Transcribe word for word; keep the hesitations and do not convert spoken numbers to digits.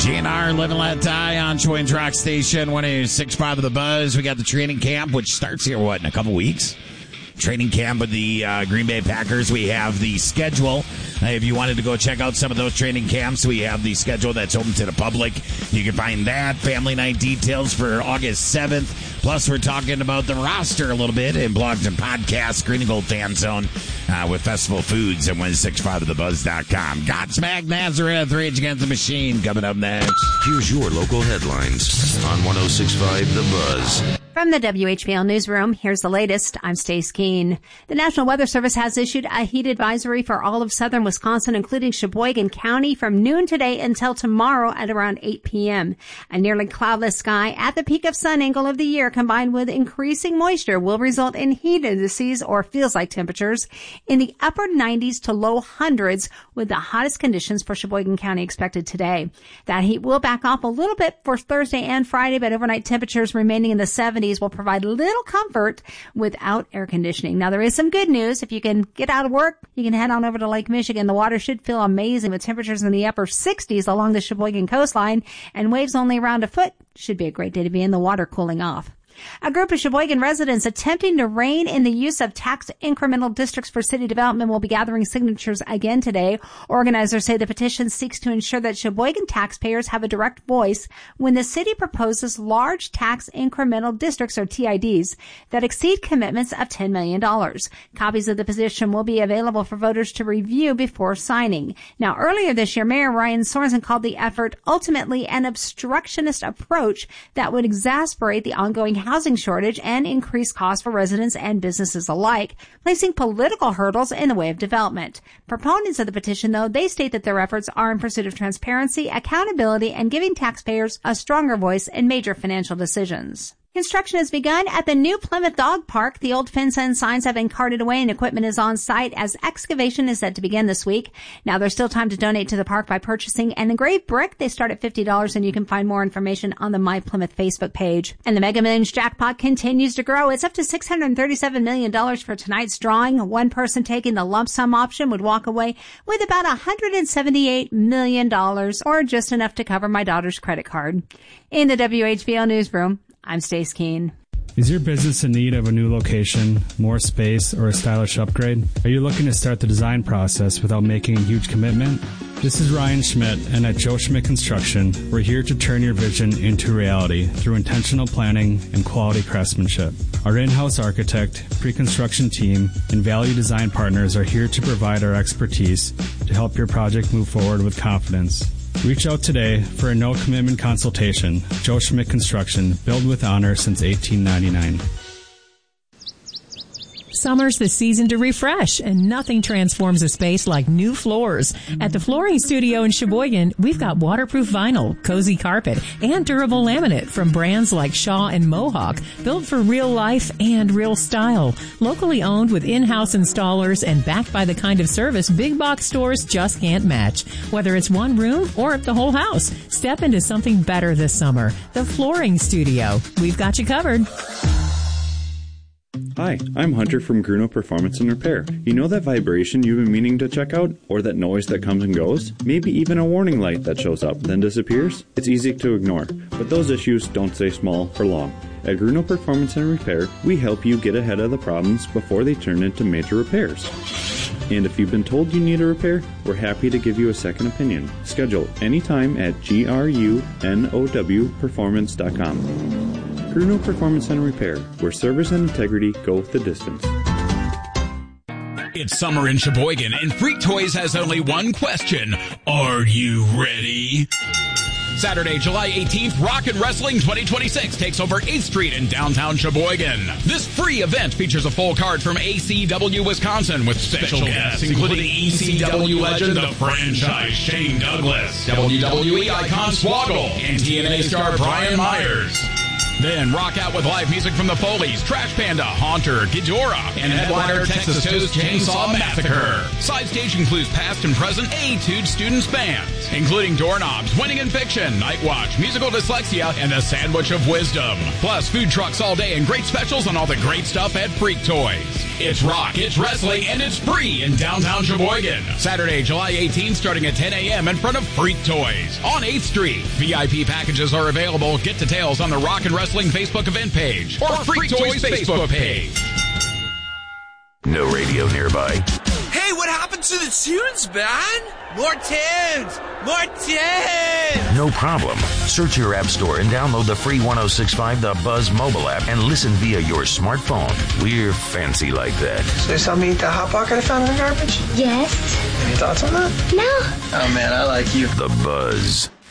G N R, Live and Let Die on Sheboygan's Rock Station, one oh six point five of the Buzz. We got the training camp, which starts here, what, in a couple weeks? Training camp with the uh, Green Bay Packers. We have the schedule. Uh, if you wanted to go check out some of those training camps, we have the schedule that's open to the public. You can find that. Family night details for August seventh. Plus, we're talking about the roster a little bit in blogs and podcasts. Green and Gold Fan Zone uh, with Festival Foods and one sixty-five of the buzz dot com. Godsmack Nazareth, Rage Against the Machine coming up next. Here's your local headlines on one oh six point five The Buzz. From the W H B L Newsroom, here's the latest. I'm Stace Keene. The National Weather Service has issued a heat advisory for all of southern Wisconsin, including Sheboygan County, from noon today until tomorrow at around eight p.m. A nearly cloudless sky at the peak of sun angle of the year, combined with increasing moisture, will result in heat indices, or feels like temperatures, in the upper nineties to low hundreds, with the hottest conditions for Sheboygan County expected today. That heat will back off a little bit for Thursday and Friday, but overnight temperatures remaining in the seventies will provide little comfort without air conditioning. Now, there is some good news. If you can get out of work, you can head on over to Lake Michigan. The water should feel amazing with temperatures in the upper sixties along the Sheboygan coastline, and waves only around a foot. Should be a great day to be in the water cooling off. A group of Sheboygan residents attempting to rein in the use of tax incremental districts for city development will be gathering signatures again today. Organizers say the petition seeks to ensure that Sheboygan taxpayers have a direct voice when the city proposes large tax incremental districts, or T I Ds, that exceed commitments of ten million dollars. Copies of the petition will be available for voters to review before signing. Now, earlier this year, Mayor Ryan Sorensen called the effort ultimately an obstructionist approach that would exacerbate the ongoing housing shortage and increase costs for residents and businesses alike, placing political hurdles in the way of development. Proponents of the petition, though, they state that their efforts are in pursuit of transparency, accountability, and giving taxpayers a stronger voice in major financial decisions. Construction has begun at the new Plymouth Dog Park. The old fence and signs have been carted away and equipment is on site as excavation is set to begin this week. Now, there's still time to donate to the park by purchasing an engraved brick. They start at fifty dollars, and you can find more information on the My Plymouth Facebook page. And the Mega Millions jackpot continues to grow. It's up to six hundred thirty-seven million dollars for tonight's drawing. One person taking the lump sum option would walk away with about one hundred seventy-eight million dollars, or just enough to cover my daughter's credit card. In the W H B L Newsroom, I'm Stace Keene. Is your business in need of a new location, more space, or a stylish upgrade? Are you looking to start the design process without making a huge commitment? This is Ryan Schmidt, and at Joe Schmidt Construction, we're here to turn your vision into reality through intentional planning and quality craftsmanship. Our in-house architect, pre-construction team, and value design partners are here to provide our expertise to help your project move forward with confidence. Reach out today for a no-commitment consultation. Joe Schmidt Construction, built with honor since eighteen ninety-nine. Summer's the season to refresh, and nothing transforms a space like new floors. At the Flooring Studio in Sheboygan, we've got waterproof vinyl, cozy carpet, and durable laminate from brands like Shaw and Mohawk, built for real life and real style. Locally owned with in-house installers and backed by the kind of service big box stores just can't match. Whether it's one room or the whole house, step into something better this summer. The Flooring Studio. We've got you covered. Hi, I'm Hunter from Gruno Performance and Repair. You know that vibration you've been meaning to check out? Or that noise that comes and goes? Maybe even a warning light that shows up, then disappears? It's easy to ignore, but those issues don't stay small for long. At Gruno Performance and Repair, we help you get ahead of the problems before they turn into major repairs. And if you've been told you need a repair, we're happy to give you a second opinion. Schedule anytime at G R U N O W performance dot com. Gruno Performance and Repair, where service and integrity go the distance. It's summer in Sheboygan, and Freak Toys has only one question. Are you ready? Saturday, July eighteenth, Rock and Wrestling twenty twenty-six takes over eighth Street in downtown Sheboygan. This free event features a full card from A C W Wisconsin with special, special guests, including E C W legend, the franchise Shane Douglas, W W E icon Swoggle, and T N A star Brian Myers. Then rock out with live music from the Foleys, Trash Panda, Haunter, Ghidorah, and headliner Texas Toast Chainsaw Massacre. Side stage includes past and present Etude Students bands, including Doorknobs, Winning in Fiction, Night Watch, Musical Dyslexia, and the Sandwich of Wisdom. Plus food trucks all day and great specials on all the great stuff at Freak Toys. It's rock, it's wrestling, and it's free in downtown Sheboygan. Saturday, July eighteenth, starting at ten a.m. in front of Freak Toys on eighth Street. V I P packages are available. Get details on the Rock and Wrestling Facebook event page or, or Freak, Freak Toys, Toys Facebook page. No radio nearby. Hey, what happened to the tunes, man? More tunes! More tunes! No problem. Search your app store and download the free one oh six point five The Buzz mobile app and listen via your smartphone. We're fancy like that. So you saw me eat that Hot Pocket I found in the garbage? Yes. Any thoughts on that? No. Oh, man, I like you. The Buzz.